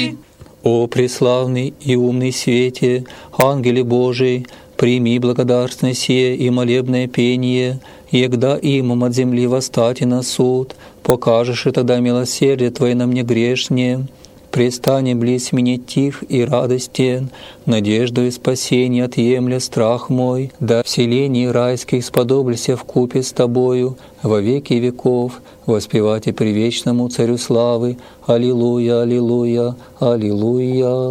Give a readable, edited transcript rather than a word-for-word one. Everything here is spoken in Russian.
Божий. О преславный и умный свете, ангеле Божий, прими благодарственное сие и молебное пение, егда имам от земли восстати на суд, покажешь и тогда милосердие Твое на мне грешне. Престане близ мне тих и радостен, надежду и спасение отъемля страх мой, да вселений райских сподоблься вкупе с Тобою, во веки веков, воспевать и привечному Царю славы. Аллилуйя, аллилуйя, аллилуйя.